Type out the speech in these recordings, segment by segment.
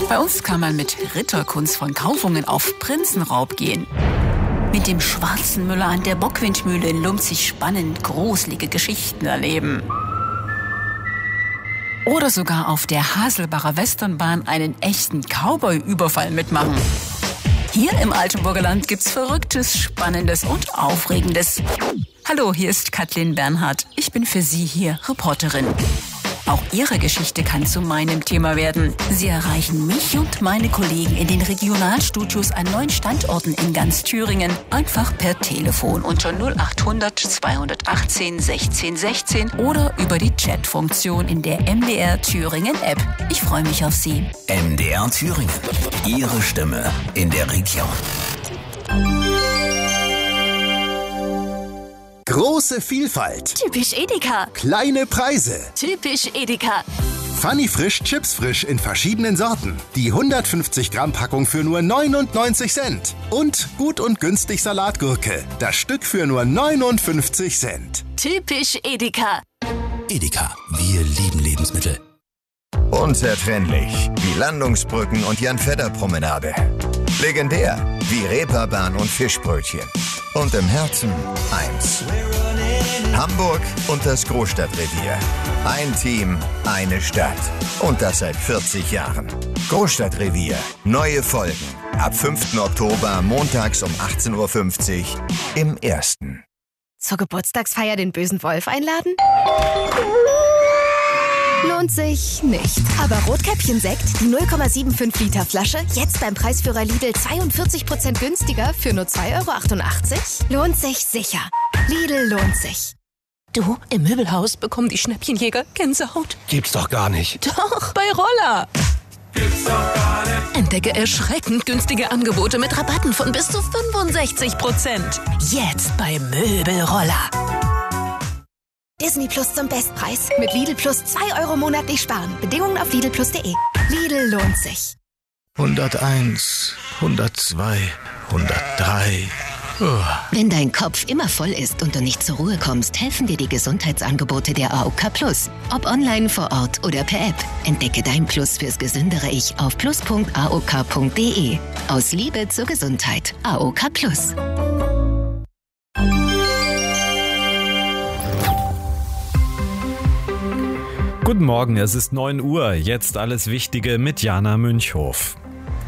Bei uns kann man mit Ritterkunst von Kaufungen auf Prinzenraub gehen. Mit dem schwarzen Müller an der Bockwindmühle in Lumpzig spannend gruselige Geschichten erleben. Oder sogar auf der Haselbacher Westernbahn einen echten Cowboy-Überfall mitmachen. Hier im Altenburger Land gibt's Verrücktes, Spannendes und Aufregendes. Hallo, hier ist Kathleen Bernhardt. Ich bin für Sie hier Reporterin. Auch Ihre Geschichte kann zu meinem Thema werden. Sie erreichen mich und meine Kollegen in den Regionalstudios an 9 Standorten in ganz Thüringen. Einfach per Telefon unter 0800 218 16 16 oder über die Chatfunktion in der MDR Thüringen App. Ich freue mich auf Sie. MDR Thüringen. Ihre Stimme in der Region. Große Vielfalt. Typisch Edeka. Kleine Preise. Typisch Edeka. Funny Frisch Chips Frisch in verschiedenen Sorten. Die 150 Gramm Packung für nur 99 Cent. Und gut und günstig Salatgurke. Das Stück für nur 59 Cent. Typisch Edeka. Edeka, wir lieben Lebensmittel. Unzertrennlich wie Landungsbrücken und Jan-Fedder-Promenade. Legendär wie Reeperbahn und Fischbrötchen. Und im Herzen eins. Hamburg und das Großstadtrevier. Ein Team, eine Stadt. Und das seit 40 Jahren. Großstadtrevier. Neue Folgen. Ab 5. Oktober montags um 18.50 Uhr im Ersten. Zur Geburtstagsfeier den bösen Wolf einladen? Lohnt sich nicht. Aber Rotkäppchen-Sekt, die 0,75 Liter Flasche, jetzt beim Preisführer Lidl 42% günstiger für nur 2,88 €? Lohnt sich sicher. Lidl lohnt sich. Du, im Möbelhaus bekommen die Schnäppchenjäger Gänsehaut. Gibt's doch gar nicht. Doch, bei Roller. Gibt's doch gar nicht. Entdecke erschreckend günstige Angebote mit Rabatten von bis zu 65%. Jetzt bei Möbelroller. Disney Plus zum Bestpreis. Mit Lidl Plus 2 € monatlich sparen. Bedingungen auf lidlplus.de. Lidl lohnt sich. 101, 102, 103. Wenn dein Kopf immer voll ist und du nicht zur Ruhe kommst, helfen dir die Gesundheitsangebote der AOK Plus. Ob online, vor Ort oder per App. Entdecke dein Plus fürs gesündere Ich auf plus.aok.de. Aus Liebe zur Gesundheit. AOK Plus. Guten Morgen, es ist 9 Uhr. Jetzt alles Wichtige mit Jana Münchhof.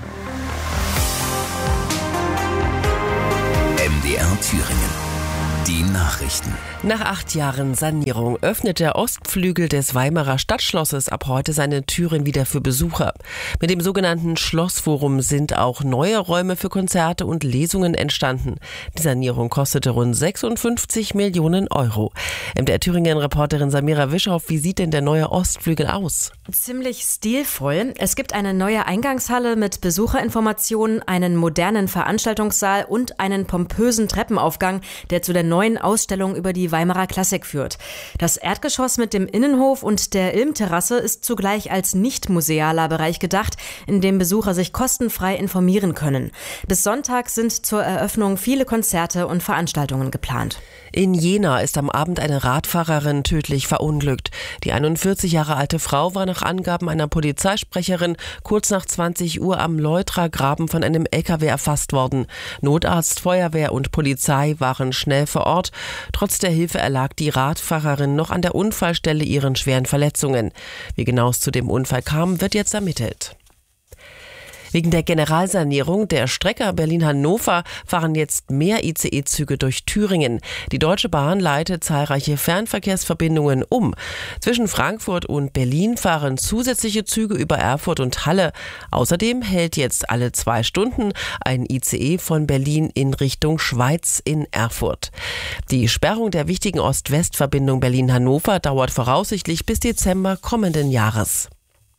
MDR Thüringen. Die Nachrichten. Nach 8 Jahren Sanierung öffnet der Ostflügel des Weimarer Stadtschlosses ab heute seine Türen wieder für Besucher. Mit dem sogenannten Schlossforum sind auch neue Räume für Konzerte und Lesungen entstanden. Die Sanierung kostete rund 56 Millionen €. MDR Thüringen-Reporterin Samira Wischoff, wie sieht denn der neue Ostflügel aus? Ziemlich stilvoll. Es gibt eine neue Eingangshalle mit Besucherinformationen, einen modernen Veranstaltungssaal und einen pompösen Treppenaufgang, der zu der neuen Ausstellung über die Weimarer Klassik führt. Das Erdgeschoss mit dem Innenhof und der Ilmterrasse ist zugleich als nicht musealer Bereich gedacht, in dem Besucher sich kostenfrei informieren können. Bis Sonntag sind zur Eröffnung viele Konzerte und Veranstaltungen geplant. In Jena ist am Abend eine Radfahrerin tödlich verunglückt. Die 41 Jahre alte Frau war nach Angaben einer Polizeisprecherin kurz nach 20 Uhr am Leutra Graben von einem LKW erfasst worden. Notarzt, Feuerwehr und Polizei waren schnell vor Ort. Trotz der Hilfe erlag die Radfahrerin noch an der Unfallstelle ihren schweren Verletzungen. Wie genau es zu dem Unfall kam, wird jetzt ermittelt. Wegen der Generalsanierung der Strecke Berlin-Hannover fahren jetzt mehr ICE-Züge durch Thüringen. Die Deutsche Bahn leitet zahlreiche Fernverkehrsverbindungen um. Zwischen Frankfurt und Berlin fahren zusätzliche Züge über Erfurt und Halle. Außerdem hält jetzt alle 2 Stunden ein ICE von Berlin in Richtung Schweiz in Erfurt. Die Sperrung der wichtigen Ost-West-Verbindung Berlin-Hannover dauert voraussichtlich bis Dezember kommenden Jahres.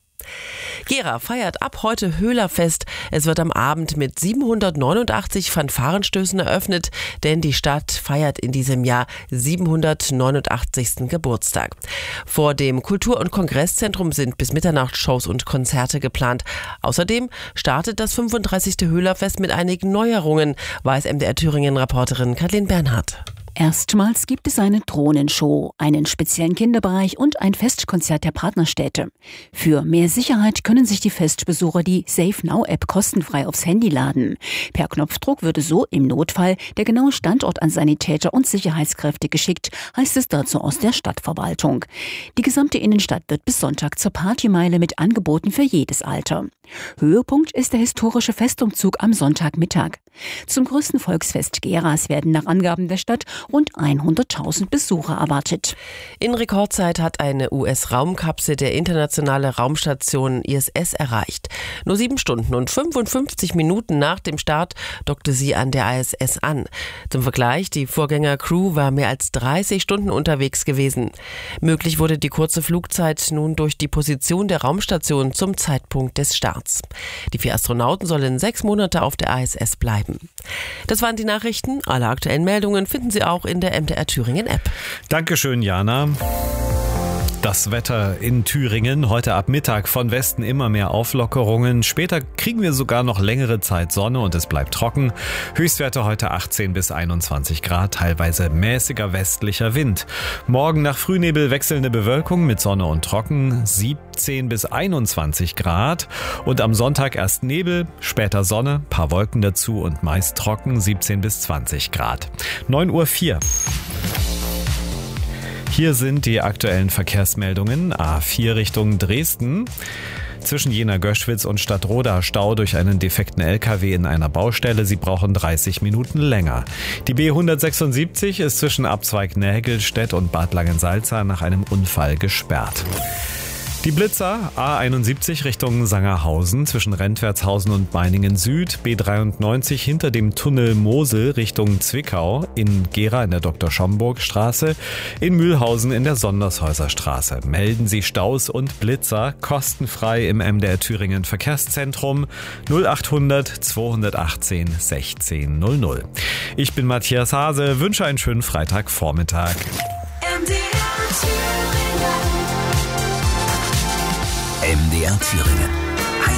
Gera feiert ab heute Höhlerfest. Es wird am Abend mit 789 Fanfarenstößen eröffnet, denn die Stadt feiert in diesem Jahr 789. Geburtstag. Vor dem Kultur- und Kongresszentrum sind bis Mitternacht Shows und Konzerte geplant. Außerdem startet das 35. Höhlerfest mit einigen Neuerungen, weiß MDR Thüringen-Reporterin Kathleen Bernhardt. Erstmals gibt es eine Drohnenshow, einen speziellen Kinderbereich und ein Festkonzert der Partnerstädte. Für mehr Sicherheit können sich die Festbesucher die Safe Now App kostenfrei aufs Handy laden. Per Knopfdruck würde so im Notfall der genaue Standort an Sanitäter und Sicherheitskräfte geschickt, heißt es dazu aus der Stadtverwaltung. Die gesamte Innenstadt wird bis Sonntag zur Partymeile mit Angeboten für jedes Alter. Höhepunkt ist der historische Festumzug am Sonntagmittag. Zum größten Volksfest Geras werden nach Angaben der Stadt rund 100.000 Besucher erwartet. In Rekordzeit hat eine US-Raumkapsel der internationale Raumstation ISS erreicht. Nur 7 Stunden und 55 Minuten nach dem Start dockte sie an der ISS an. Zum Vergleich, die Vorgängercrew war mehr als 30 Stunden unterwegs gewesen. Möglich wurde die kurze Flugzeit nun durch die Position der Raumstation zum Zeitpunkt des Starts. Die 4 Astronauten sollen 6 Monate auf der ISS bleiben. Das waren die Nachrichten. Alle aktuellen Meldungen finden Sie auch in der MDR Thüringen App. Dankeschön, Jana. Das Wetter in Thüringen, heute ab Mittag von Westen immer mehr Auflockerungen. Später kriegen wir sogar noch längere Zeit Sonne und es bleibt trocken. Höchstwerte heute 18 bis 21 Grad, teilweise mäßiger westlicher Wind. Morgen nach Frühnebel wechselnde Bewölkung mit Sonne und Trocken, 17 bis 21 Grad. Und am Sonntag erst Nebel, später Sonne, paar Wolken dazu und meist trocken, 17 bis 20 Grad. 9:04 Uhr. Hier sind die aktuellen Verkehrsmeldungen. A4 Richtung Dresden. Zwischen Jena-Göschwitz und Stadtroda Stau durch einen defekten LKW in einer Baustelle. Sie brauchen 30 Minuten länger. Die B176 ist zwischen Abzweig Nägelstedt und Bad Langensalza nach einem Unfall gesperrt. Die Blitzer A71 Richtung Sangerhausen zwischen Rentwertshausen und Meiningen Süd, B93 hinter dem Tunnel Mosel Richtung Zwickau, in Gera in der Dr.-Schomburg-Straße, in Mühlhausen in der Sondershäuser-Straße. Melden Sie Staus und Blitzer kostenfrei im MDR Thüringen Verkehrszentrum 0800 218 1600. Ich bin Matthias Hase, wünsche einen schönen Freitagvormittag. MDR Thüringen.